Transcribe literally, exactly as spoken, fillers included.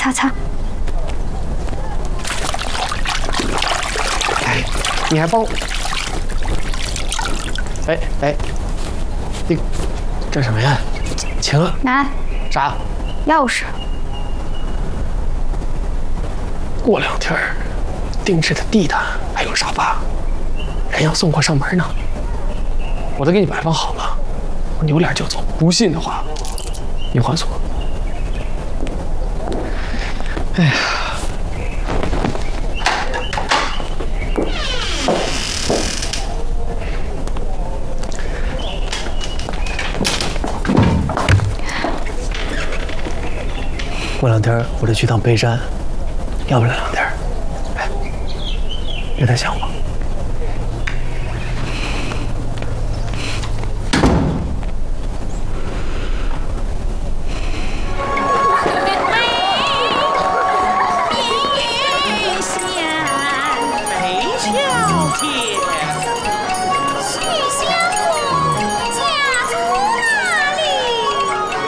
擦擦。 哎，你还帮我？哎哎，这这什么呀？请来， 啥？ 钥匙。 过两天定制的地毯还有沙发，人要送货上门呢，我都给你摆放好了，我扭脸就走。不信的话，你还锁。哎呀！过两天我得去趟北山，要不了两天。哎，别太想我。 美女仙，美小姐。